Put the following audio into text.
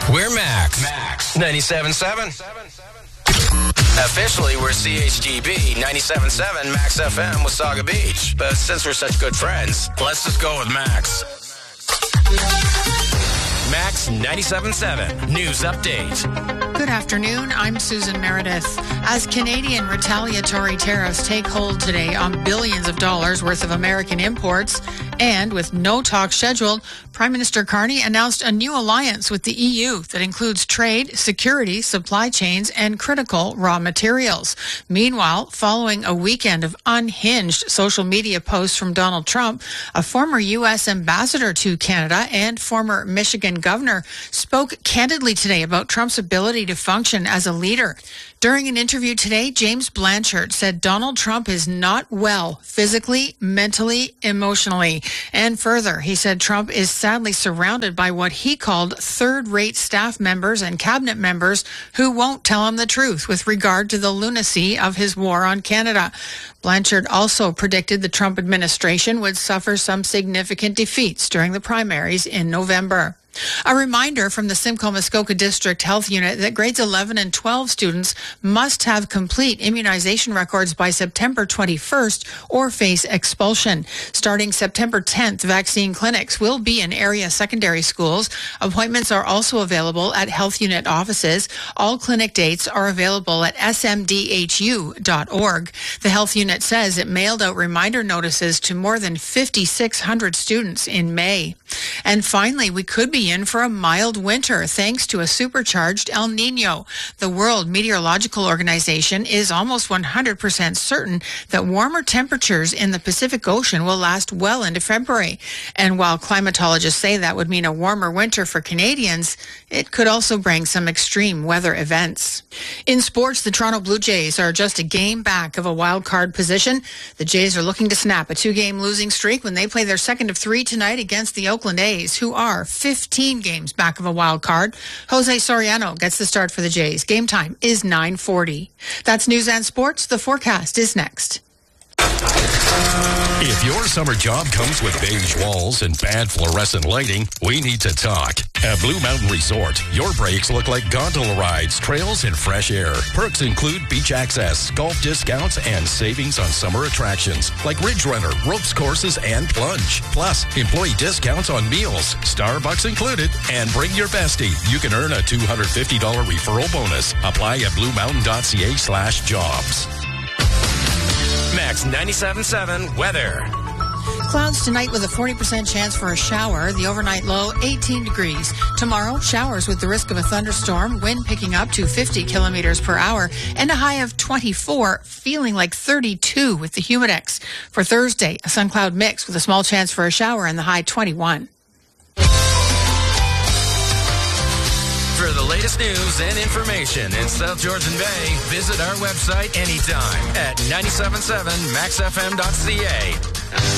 We're Max. 97.7. Officially, we're CHGB 97.7 Max FM with Saga Beach. But since we're such good friends, let's just go with Max. Max 97.7 News Update. Good afternoon. I'm Susan Meredith. As Canadian retaliatory tariffs take hold today on billions of dollars worth of American imports, and with no talks scheduled, Prime Minister Carney announced a new alliance with the EU that includes trade, security, supply chains, and critical raw materials. Meanwhile, following a weekend of unhinged social media posts from Donald Trump, a former U.S. ambassador to Canada and former Michigan governor spoke candidly today about Trump's ability to function as a leader. During an interview today, James Blanchard said Donald Trump is not well physically, mentally, emotionally. And further, he said Trump is sadly surrounded by what he called third-rate staff members and cabinet members who won't tell him the truth with regard to the lunacy of his war on Canada. Blanchard also predicted the Trump administration would suffer some significant defeats during the primaries in November. A reminder from the Simcoe Muskoka District Health Unit that grades 11 and 12 students must have complete immunization records by September 21st or face expulsion. Starting September 10th, vaccine clinics will be in area secondary schools. Appointments are also available at health unit offices. All clinic dates are available at smdhu.org. The health unit says it mailed out reminder notices to more than 5,600 students in May. And finally, we could be in for a mild winter thanks to a supercharged El Nino. The World Meteorological Organization is almost 100% certain that warmer temperatures in the Pacific Ocean will last well into February. And while climatologists say that would mean a warmer winter for Canadians, it could also bring some extreme weather events. In sports, the Toronto Blue Jays are just a game back of a wild card position. The Jays are looking to snap a 2-game losing streak when they play their second of 3 tonight against the Oakland A's, who are 15 games back of a wild card. Jose Soriano gets the start for the Jays. Game time is 9:40. That's news and sports. The forecast is next. If your summer job comes with beige walls and bad fluorescent lighting, we need to talk. At Blue Mountain Resort, your breaks look like gondola rides, trails, and fresh air. Perks include beach access, golf discounts, and savings on summer attractions like Ridge Runner, ropes courses, and plunge. Plus, employee discounts on meals, Starbucks included, and bring your bestie. You can earn a $250 referral bonus. Apply at bluemountain.ca/jobs. Max 97.7 weather. Clouds tonight with a 40% chance for a shower. The overnight low, 18 degrees. Tomorrow, showers with the risk of a thunderstorm, wind picking up to 50 kilometers per hour, and a high of 24, feeling like 32 with the humidex. For Thursday, a sun cloud mix with a small chance for a shower and the high 21. For the latest news and information in South Georgian Bay, visit our website anytime at 977maxfm.ca.